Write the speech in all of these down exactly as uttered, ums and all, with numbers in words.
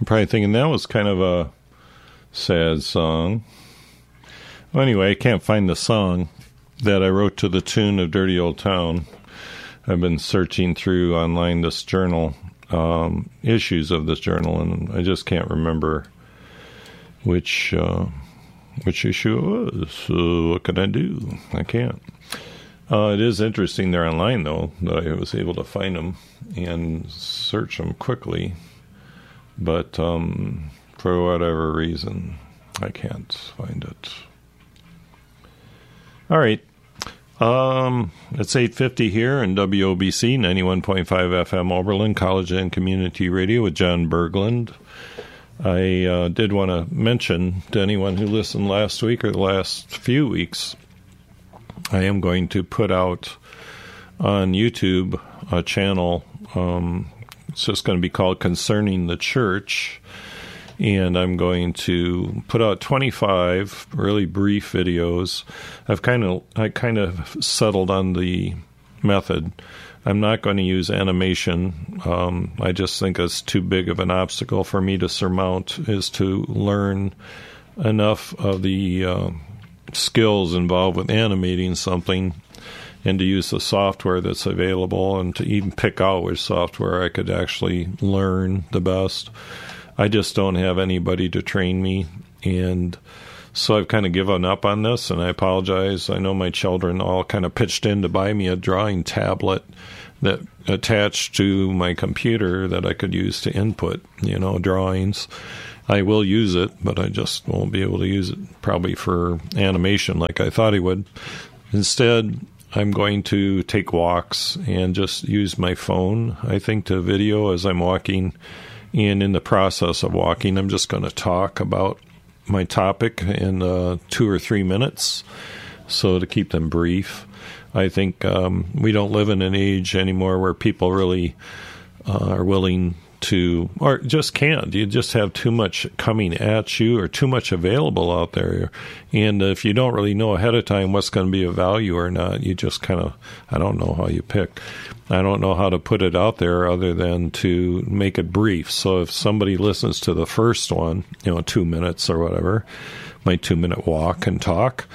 You're probably thinking that was kind of a sad song. Well, anyway, I can't find the song that I wrote to the tune of Dirty Old Town. I've been searching through online this journal, um, issues of this journal, and I just can't remember which uh, which issue it was. So what can I do? I can't. Uh, it is interesting they're online, though, that I was able to find them and search them quickly. But um, for whatever reason, I can't find it. All right. Um, it's eight fifty here in W O B C, ninety-one point five F M Oberlin, College and Community Radio with John Berglund. I uh, did want to mention to anyone who listened last week or the last few weeks, I am going to put out on YouTube a channel. Um, it's just going to be called Concerning the Church. And I'm going to put out twenty-five really brief videos. I've kind of I kind of settled on the method. I'm not going to use animation. Um, I just think it's too big of an obstacle for me to surmount, is to learn enough of the uh, skills involved with animating something and to use the software that's available and to even pick out which software I could actually learn the best. I just don't have anybody to train me, and so I've kind of given up on this, and I apologize. I know my children all kind of pitched in to buy me a drawing tablet that attached to my computer that I could use to input, you know, drawings. I will use it, but I just won't be able to use it probably for animation like I thought I would. Instead, I'm going to take walks and just use my phone, I think, to video as I'm walking. And in the process of walking, I'm just going to talk about my topic in uh, two or three minutes. So to keep them brief, I think um, we don't live in an age anymore where people really uh, are willing to, or just can't. You just have too much coming at you or too much available out there. And if you don't really know ahead of time what's going to be of value or not, you just kind of, I don't know how you pick. I don't know how to put it out there other than to make it brief. So if somebody listens to the first one, you know, two minutes or whatever, my two-minute walk and talk,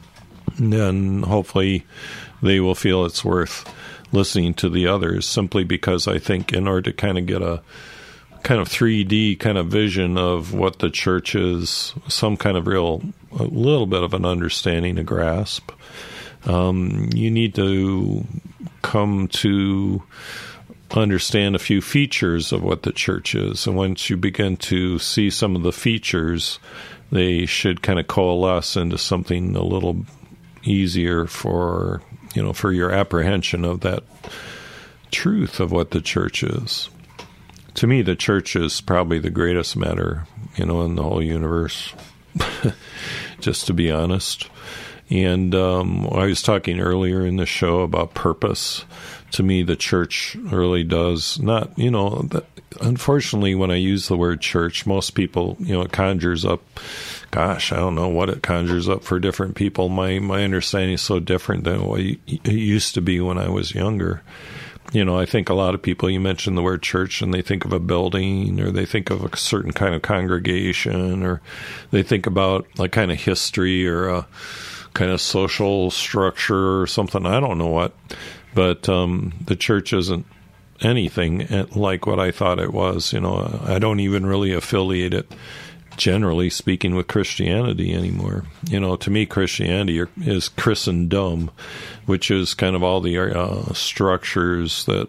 then hopefully they will feel it's worth listening to the others, simply because I think in order to kind of get a kind of three D kind of vision of what the church is, some kind of real, a little bit of an understanding, a grasp, um, you need to come to understand a few features of what the church is. And once you begin to see some of the features, they should kind of coalesce into something a little easier for, you know, for your apprehension of that truth of what the church is. To me, the church is probably the greatest matter, you know, in the whole universe, just to be honest. And um, I was talking earlier in the show about purpose. To me, the church really does not, you know, that, unfortunately, when I use the word church, most people, you know, it conjures up, gosh, I don't know what it conjures up for different people. My my understanding is so different than what it used to be when I was younger. You know, I think a lot of people, you mention the word church and they think of a building, or they think of a certain kind of congregation, or they think about a kind of history or a kind of social structure or something. I don't know what. But um, the church isn't anything like what I thought it was. You know, I don't even really affiliate it, generally speaking, with Christianity anymore. You know, to me, Christianity is Christendom, which is kind of all the uh, structures that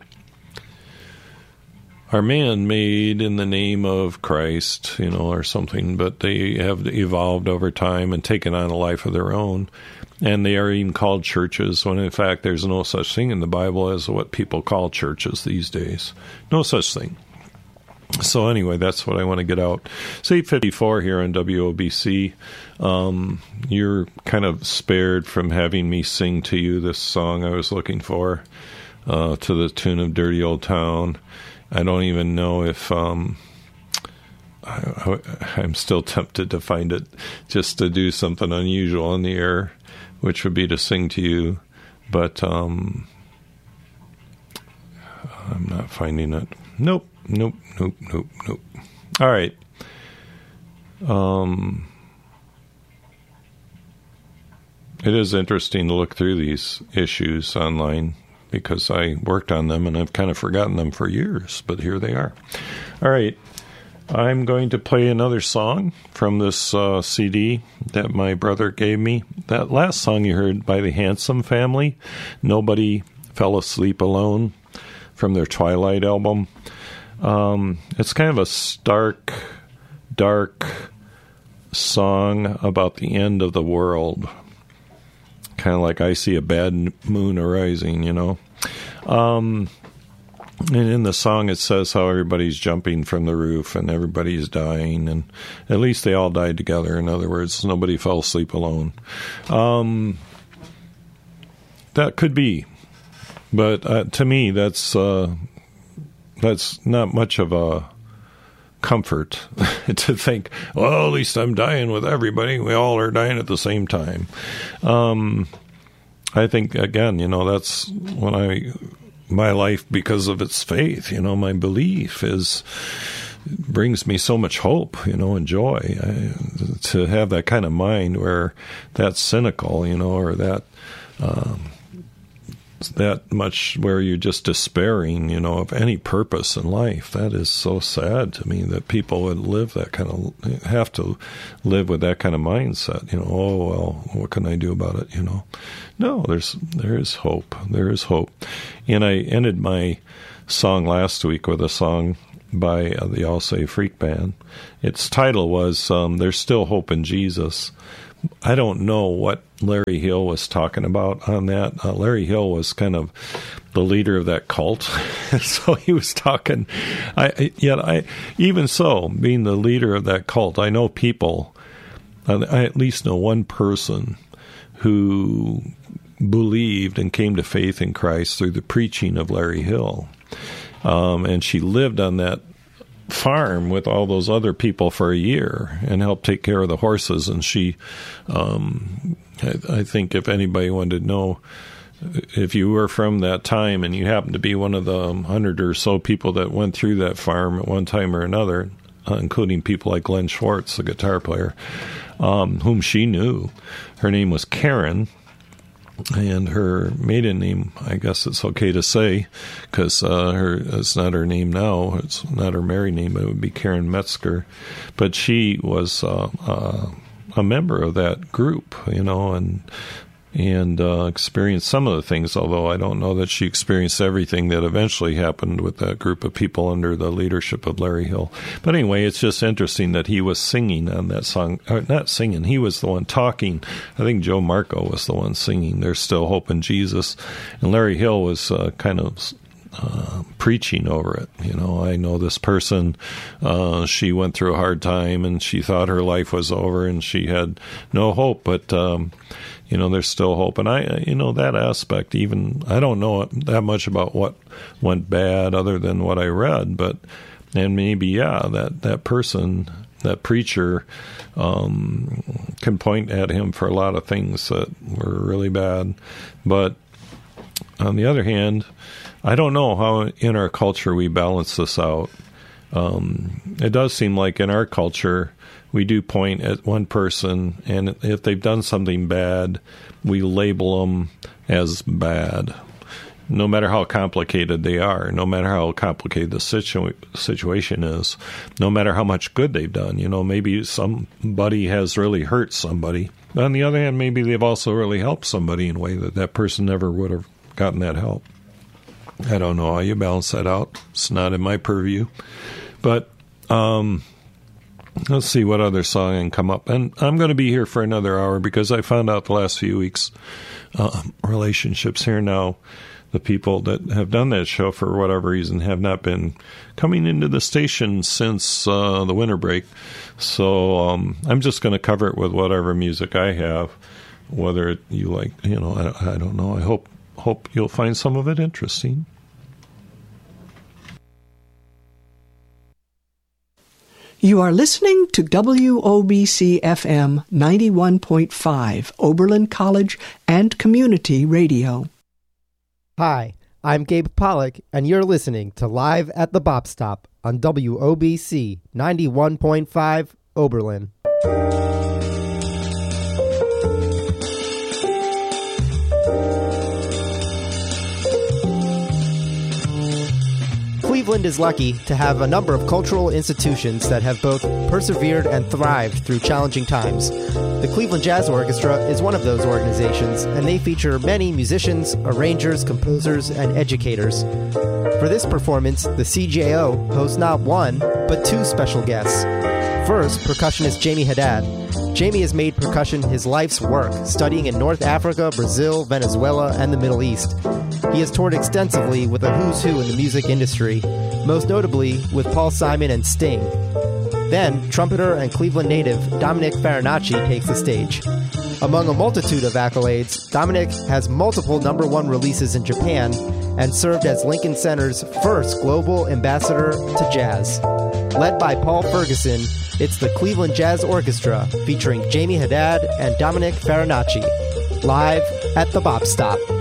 are man-made in the name of Christ, you know, or something, but they have evolved over time and taken on a life of their own. And they are even called churches, when in fact there's no such thing in the Bible as what people call churches these days. No such thing. So anyway, that's what I want to get out. It's eight fifty-four here on W O B C. Um, you're kind of spared from having me sing to you this song I was looking for, uh, to the tune of Dirty Old Town. I don't even know if... Um, I, I, I'm still tempted to find it just to do something unusual on the air, which would be to sing to you, but um, I'm not finding it. Nope, nope, nope, nope, nope. All right. Um, it is interesting to look through these issues online because I worked on them and I've kind of forgotten them for years, but here they are. All right. I'm going to play another song from this uh, C D that my brother gave me. That last song you heard by the Handsome Family, Nobody Fell Asleep Alone, from their Twilight album. Um, it's kind of a stark, dark song about the end of the world. Kind of like I see a bad moon arising, you know. Um, and in the song it says how everybody's jumping from the roof and everybody's dying, and at least they all died together. In other words, nobody fell asleep alone. Um, that could be. But uh, to me, that's uh, that's not much of a comfort to think, well, at least I'm dying with everybody. We all are dying at the same time. Um, I think, again, you know, that's when I, my life, because of its faith, you know, my belief is, brings me so much hope, you know, and joy. I, to have that kind of mind where that's cynical, you know, or that, um, that much where you're just despairing, you know, of any purpose in life. That is so sad to me that people would live that kind of, have to live with that kind of mindset, you know, oh, well, what can I do about it, you know? No, there's, there is hope. There is hope. And I ended my song last week with a song by uh, the All Say Freak Band. Its title was, um, There's Still Hope in Jesus. I don't know what Larry Hill was talking about on that. Uh, Larry Hill was kind of the leader of that cult, so he was talking. I yet I even so, being the leader of that cult, I know people. Uh, I at least know one person who believed and came to faith in Christ through the preaching of Larry Hill, um, and she lived on that farm with all those other people for a year and helped take care of the horses. And she, um, I, I think if anybody wanted to know, if you were from that time and you happened to be one of the hundred or so people that went through that farm at one time or another, uh, including people like Glenn Schwartz, the guitar player, um, whom she knew, her name was Karen. And her maiden name, I guess it's okay to say, because uh, her it's not her name now. It's not her married name. It would be Karen Metzger. But she was uh, uh, a member of that group, you know, and and uh, experienced some of the things, although I don't know that she experienced everything that eventually happened with that group of people under the leadership of Larry Hill. But anyway, it's just interesting that he was singing on that song. Or not singing, he was the one talking. I think Joe Marco was the one singing, There's Still Hope in Jesus. And Larry Hill was uh, kind of uh, preaching over it. You know, I know this person, uh, she went through a hard time and she thought her life was over and she had no hope, but um you know, there's still hope. And I, you know, that aspect, even, I don't know that much about what went bad other than what I read, but, and maybe, yeah, that, that person, that preacher, um, can point at him for a lot of things that were really bad. But on the other hand, I don't know how in our culture we balance this out. Um, it does seem like in our culture, we do point at one person, and if they've done something bad, we label them as bad, no matter how complicated they are, no matter how complicated the situ- situation is, no matter how much good they've done. You know, maybe somebody has really hurt somebody. But on the other hand, maybe they've also really helped somebody in a way that that person never would have gotten that help. I don't know how you balance that out. It's not in my purview. But um let's see what other song can come up. And I'm going to be here for another hour because I found out the last few weeks, uh, relationships here now, the people that have done that show for whatever reason have not been coming into the station since uh, the winter break. So um, I'm just going to cover it with whatever music I have, whether it, you like, you know, I, I don't know. I hope hope you'll find some of it interesting. You are listening to W O B C F M ninety-one point five, Oberlin College and Community Radio. Hi, I'm Gabe Pollock, and you're listening to Live at the Bop Stop on W O B C ninety-one point five Oberlin. Cleveland is lucky to have a number of cultural institutions that have both persevered and thrived through challenging times. The Cleveland Jazz Orchestra is one of those organizations, and they feature many musicians, arrangers, composers, and educators. For this performance, the C J O hosts not one, but two special guests. First, percussionist Jamie Haddad. Jamie has made percussion his life's work, studying in North Africa, Brazil, Venezuela, and the Middle East. He has toured extensively with a who's who in the music industry, most notably with Paul Simon and Sting. Then, trumpeter and Cleveland native Dominic Farinacci takes the stage. Among a multitude of accolades, Dominic has multiple number one releases in Japan and served as Lincoln Center's first global ambassador to jazz. Led by Paul Ferguson, it's the Cleveland Jazz Orchestra featuring Jamie Haddad and Dominic Farinacci, live at the Bop Stop.